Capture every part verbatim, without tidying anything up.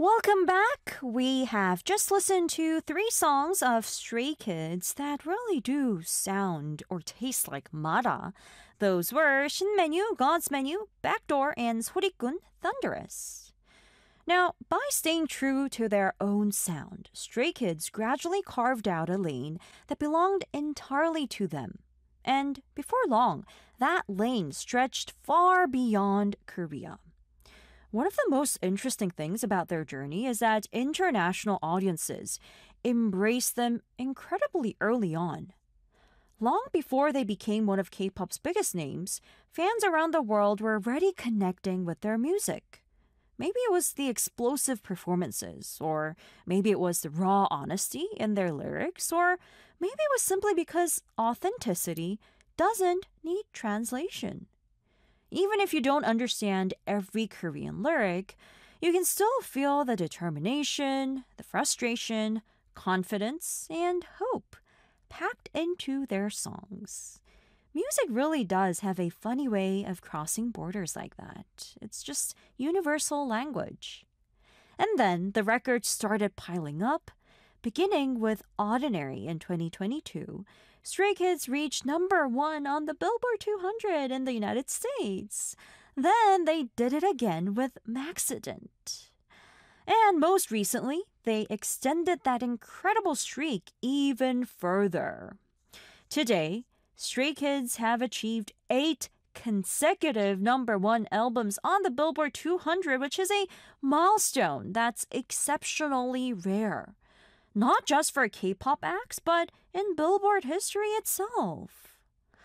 Welcome back. We have just listened to three songs of Stray Kids that really do sound or taste like Mara. Those were Shinmenu, God's Menu, Backdoor, and 소리꾼, Thunderous. Now, by staying true to their own sound, Stray Kids gradually carved out a lane that belonged entirely to them. And before long, that lane stretched far beyond Korea. One of the most interesting things about their journey is that international audiences embraced them incredibly early on. Long before they became one of K-pop's biggest names, fans around the world were already connecting with their music. Maybe it was the explosive performances, or maybe it was the raw honesty in their lyrics, or maybe it was simply because authenticity doesn't need translation. Even if you don't understand every Korean lyric, you can still feel the determination, the frustration, confidence, and hope packed into their songs. Music really does have a funny way of crossing borders like that. It's just universal language. And then the records started piling up. Beginning with Ordinary in twenty twenty-two, Stray Kids reached number one on the Billboard two hundred in the United States. Then they did it again with Maxident. And most recently, they extended that incredible streak even further. Today, Stray Kids have achieved eight consecutive number one albums on the Billboard two hundred, which is a milestone that's exceptionally rare. Not just for K-pop acts, but in Billboard history itself.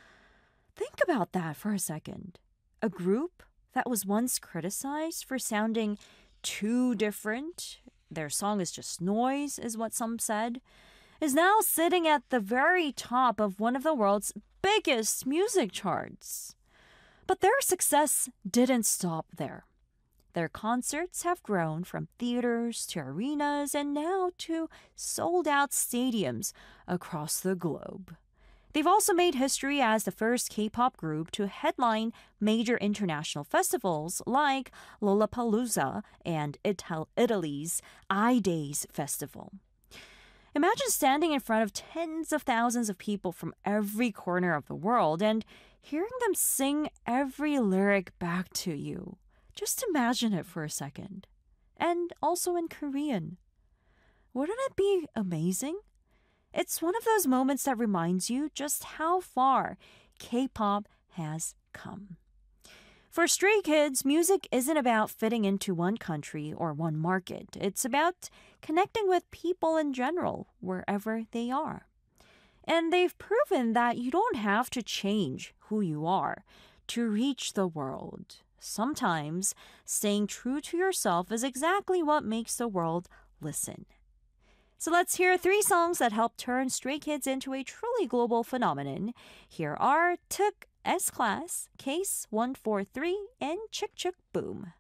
Think about that for a second. A group that was once criticized for sounding too different, their song is just noise, is what some said, is now sitting at the very top of one of the world's biggest music charts. But their success didn't stop there. Their concerts have grown from theaters to arenas and now to sold-out stadiums across the globe. They've also made history as the first K-pop group to headline major international festivals like Lollapalooza and Ital- Italy's I-Days Festival. Imagine standing in front of tens of thousands of people from every corner of the world and hearing them sing every lyric back to you. Just imagine it for a second. And also in Korean. Wouldn't it be amazing? It's one of those moments that reminds you just how far K-pop has come. For Stray Kids, music isn't about fitting into one country or one market. It's about connecting with people in general, wherever they are. And they've proven that you don't have to change who you are to reach the world. Sometimes staying true to yourself is exactly what makes the world listen. So let's hear three songs that help turn Stray Kids into a truly global phenomenon. Here are Took, S-Class, Case one four three, and Chick Chick Boom.